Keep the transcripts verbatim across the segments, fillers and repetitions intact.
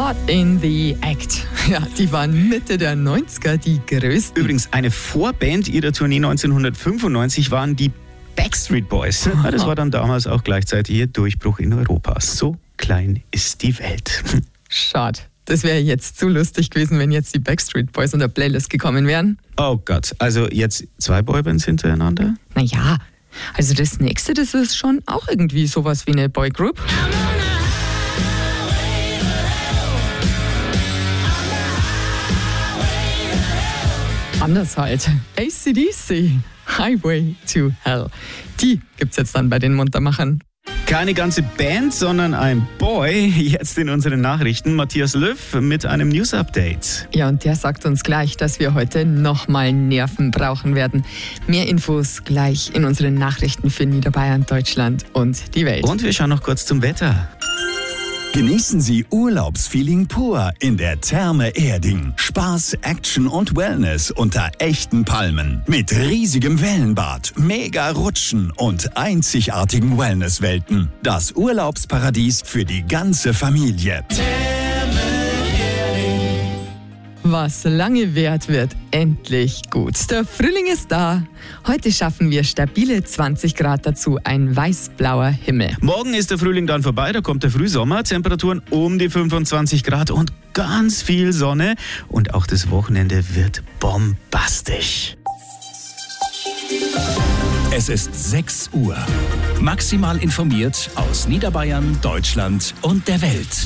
Caught in the Act. Ja, die waren Mitte der neunziger die größten. Übrigens, eine Vorband ihrer Tournee neunzehnhundertfünfundneunzig waren die Backstreet Boys. Ja, das war dann damals auch gleichzeitig ihr Durchbruch in Europa. So klein ist die Welt. Schade. Das wäre jetzt zu lustig gewesen, wenn jetzt die Backstreet Boys in der Playlist gekommen wären. Oh Gott, also jetzt zwei Boybands hintereinander? Naja, also das nächste, das ist schon auch irgendwie sowas wie eine Boygroup. Anders halt. A C D C, Highway to Hell. Die gibt's jetzt dann bei den Muntermachern. Keine ganze Band, sondern ein Boy. Jetzt in unseren Nachrichten Matthias Löw mit einem News-Update. Ja, und der sagt uns gleich, dass wir heute nochmal Nerven brauchen werden. Mehr Infos gleich in unseren Nachrichten für Niederbayern, Deutschland und die Welt. Und wir schauen noch kurz zum Wetter. Genießen Sie Urlaubsfeeling pur in der Therme Erding. Spaß, Action und Wellness unter echten Palmen. Mit riesigem Wellenbad, mega Rutschen und einzigartigen Wellnesswelten. Das Urlaubsparadies für die ganze Familie. Was lange währt, wird endlich gut. Der Frühling ist da. Heute schaffen wir stabile zwanzig Grad, dazu ein weiß-blauer Himmel. Morgen ist der Frühling dann vorbei, da kommt der Frühsommer. Temperaturen um die fünfundzwanzig Grad und ganz viel Sonne. Und auch das Wochenende wird bombastisch. Es ist sechs Uhr. Maximal informiert aus Niederbayern, Deutschland und der Welt.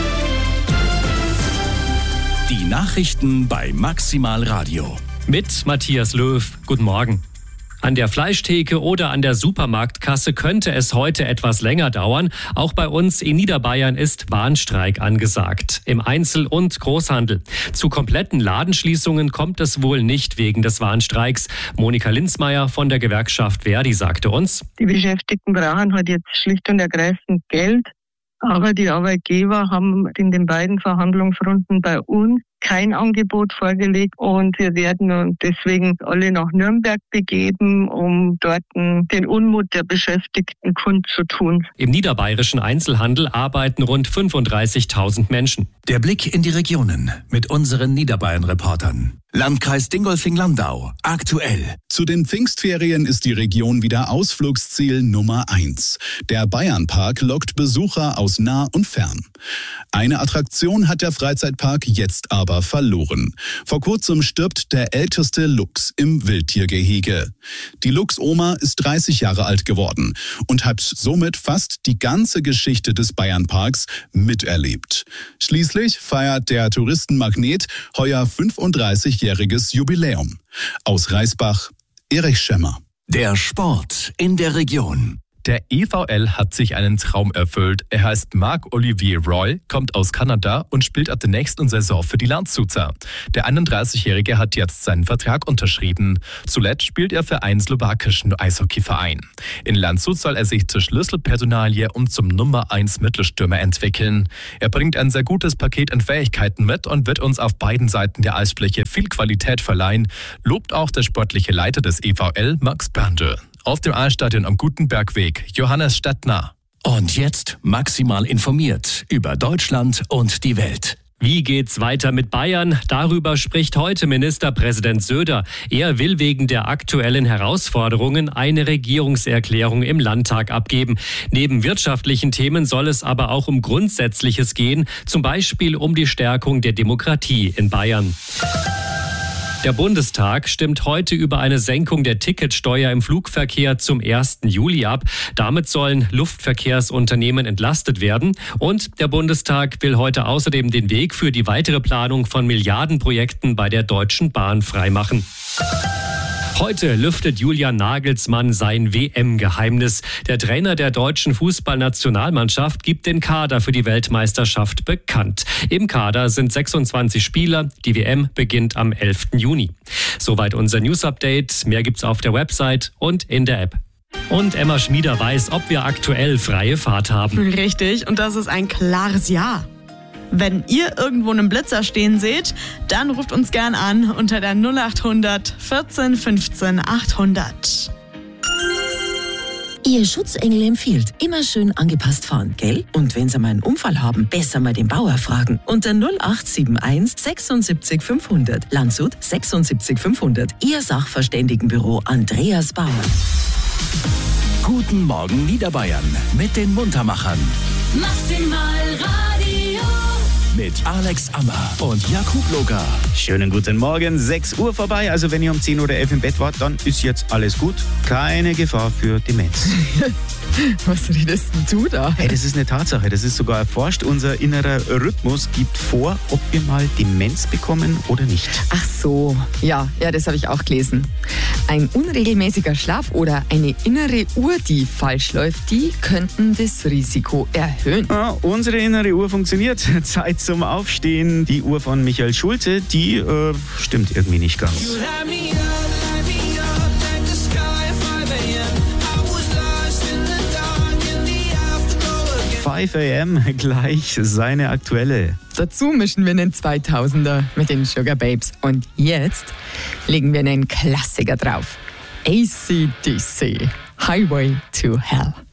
Die Nachrichten bei Maximal Radio. Mit Matthias Löw. Guten Morgen. An der Fleischtheke oder an der Supermarktkasse könnte es heute etwas länger dauern. Auch bei uns in Niederbayern ist Warnstreik angesagt. Im Einzel- und Großhandel. Zu kompletten Ladenschließungen kommt es wohl nicht wegen des Warnstreiks. Monika Linzmeier von der Gewerkschaft Verdi sagte uns: Die Beschäftigten brauchen halt jetzt schlicht und ergreifend Geld. Aber die Arbeitgeber haben in den beiden Verhandlungsrunden bei uns kein Angebot vorgelegt und wir werden deswegen alle nach Nürnberg begeben, um dort den Unmut der Beschäftigten kundzutun. Im niederbayerischen Einzelhandel arbeiten rund fünfunddreißigtausend Menschen. Der Blick in die Regionen mit unseren Niederbayern-Reportern. Landkreis Dingolfing-Landau. Aktuell. Zu den Pfingstferien ist die Region wieder Ausflugsziel Nummer eins. Der Bayernpark lockt Besucher aus nah und fern. Eine Attraktion hat der Freizeitpark jetzt aber verloren. Vor kurzem stirbt der älteste Luchs im Wildtiergehege. Die Luchsoma ist dreißig Jahre alt geworden und hat somit fast die ganze Geschichte des Bayernparks miterlebt. Schließlich feiert der Touristenmagnet heuer fünfunddreißigjähriges Jubiläum. Aus Reisbach, Erich Schemmer. Der Sport in der Region. Der E V L hat sich einen Traum erfüllt. Er heißt Marc-Olivier Roy, kommt aus Kanada und spielt ab der nächsten Saison für die Landshuter. Der einunddreißigjährige hat jetzt seinen Vertrag unterschrieben. Zuletzt spielt er für einen slowakischen Eishockeyverein. In Landshut soll er sich zur Schlüsselpersonalie und zum Nummer eins Mittelstürmer entwickeln. Er bringt ein sehr gutes Paket an Fähigkeiten mit und wird uns auf beiden Seiten der Eisfläche viel Qualität verleihen, lobt auch der sportliche Leiter des E V L, Max Brandl. Auf dem Eisstadion am Gutenbergweg, Johannes Stettner. Und jetzt maximal informiert über Deutschland und die Welt. Wie geht's weiter mit Bayern? Darüber spricht heute Ministerpräsident Söder. Er will wegen der aktuellen Herausforderungen eine Regierungserklärung im Landtag abgeben. Neben wirtschaftlichen Themen soll es aber auch um Grundsätzliches gehen, zum Beispiel um die Stärkung der Demokratie in Bayern. Der Bundestag stimmt heute über eine Senkung der Ticketsteuer im Flugverkehr zum ersten Juli ab. Damit sollen Luftverkehrsunternehmen entlastet werden. Und der Bundestag will heute außerdem den Weg für die weitere Planung von Milliardenprojekten bei der Deutschen Bahn freimachen. Heute lüftet Julian Nagelsmann sein W M-Geheimnis. Der Trainer der deutschen Fußballnationalmannschaft gibt den Kader für die Weltmeisterschaft bekannt. Im Kader sind sechsundzwanzig Spieler. Die W M beginnt am elften Juni. Soweit unser News-Update. Mehr gibt's auf der Website und in der App. Und Emma Schmieder weiß, ob wir aktuell freie Fahrt haben. Richtig, und das ist ein klares Ja. Wenn ihr irgendwo einen Blitzer stehen seht, dann ruft uns gern an unter der null acht hundert vierzehn fünfzehn achthundert. Ihr Schutzengel empfiehlt, immer schön angepasst fahren, gell? Und wenn Sie mal einen Unfall haben, besser mal den Bauer fragen. Unter null acht sieben eins sechsundsiebzig fünfhundert. Landshut sechsundsiebzig fünfhundert. Ihr Sachverständigenbüro Andreas Bauer. Guten Morgen Niederbayern mit den Muntermachern. Maximal Radio. Mit Alex Ammer und Jakub Loga. Schönen guten Morgen, sechs Uhr vorbei. Also wenn ihr um zehn oder elf im Bett wart, dann ist jetzt alles gut. Keine Gefahr für Demenz. Was redest denn du da? Hey, das ist eine Tatsache, das ist sogar erforscht. Unser innerer Rhythmus gibt vor, ob wir mal Demenz bekommen oder nicht. Ach so, ja, ja, das habe ich auch gelesen. Ein unregelmäßiger Schlaf oder eine innere Uhr, die falsch läuft, die könnten das Risiko erhöhen. Ja, unsere innere Uhr funktioniert. Zeit zum Aufstehen. Die Uhr von Michael Schulte, die äh, stimmt irgendwie nicht ganz. fünf a m gleich seine aktuelle. Dazu mischen wir einen zweitausender mit den Sugar Babes. Und jetzt legen wir einen Klassiker drauf. A C D C, Highway to Hell.